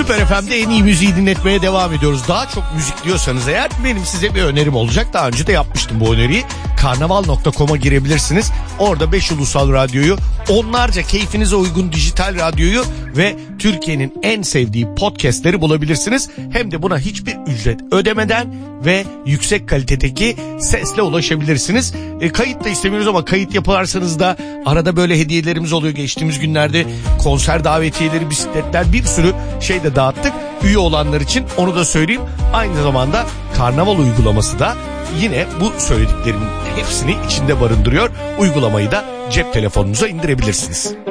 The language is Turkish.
Süper FM'de en iyi müziği dinletmeye devam ediyoruz. Daha çok müzik diyorsanız eğer benim size bir önerim olacak. Daha önce de yapmıştım bu öneriyi. Karnaval.com'a girebilirsiniz. Orada 5 ulusal radyoyu, onlarca keyfinize uygun dijital radyoyu ve Türkiye'nin en sevdiği podcastleri bulabilirsiniz. Hem de buna hiçbir ücret ödemeden ve yüksek kalitedeki sesle ulaşabilirsiniz. Kayıt da istemiyoruz ama kayıt yaparsanız da arada böyle hediyelerimiz oluyor. Geçtiğimiz günlerde konser davetiyeleri, bisikletler, bir sürü şey de dağıttık. Üye olanlar için onu da söyleyeyim. Aynı zamanda Karnaval uygulaması da yine bu söylediklerimin hepsini içinde barındırıyor. Uygulamayı da cep telefonunuza indirebilirsiniz.